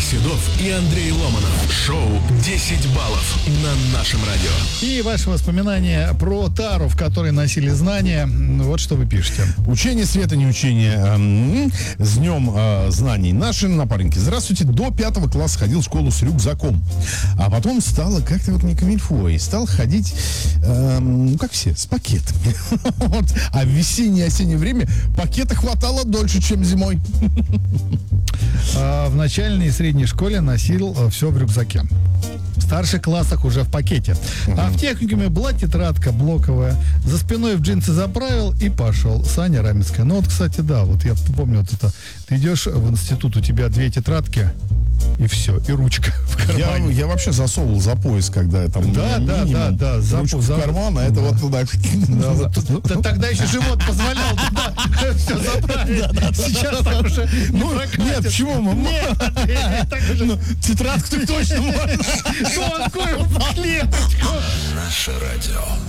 Седов и Андрей Ломанов. Шоу «10 баллов» на нашем радио. И ваши воспоминания про тару, в которой носили знания. Вот что вы пишете. Учение света, не учение. С днем знаний. Наши напарники. Здравствуйте. До 5 класса ходил в школу с рюкзаком. А потом стало как-то вот не камильфо. И стал ходить, как все, с пакетами. А в весеннее и осеннее время пакета хватало дольше, чем зимой. В начальной и средней школе носил все в рюкзаке. В старших классах уже в пакете. А в техникуме была тетрадка блоковая. За спиной в джинсы заправил и пошел. Саня Раменская. Ну вот, кстати, да, вот я помню вот это. Ты идешь в институт, у тебя 2 тетрадки, и все, и ручка в кармане. Я вообще засовывал за пояс, когда я там да, ручку в карман, а это вот туда. Тогда еще живот позволял туда все заправить. Сейчас так уже не прокатит. Нет, почему? Тетрадку ты точно можешь. Тонкую клеточку. Наше радио.